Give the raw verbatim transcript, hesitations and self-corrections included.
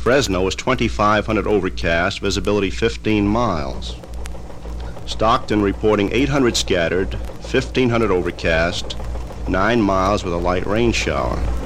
Fresno is twenty-five hundred overcast, visibility fifteen miles. Stockton reporting eight hundred scattered, fifteen hundred overcast, nine miles with a light rain shower.